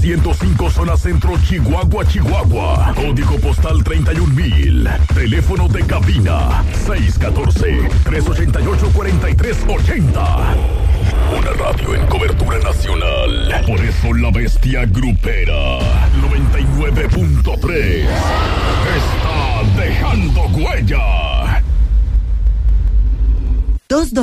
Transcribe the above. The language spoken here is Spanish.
105 zona centro, Chihuahua, Chihuahua. Código postal 31,000. Teléfono de cabina 614-388-4380. Una radio en cobertura nacional. Por eso la bestia grupera 99.3 está dejando huella.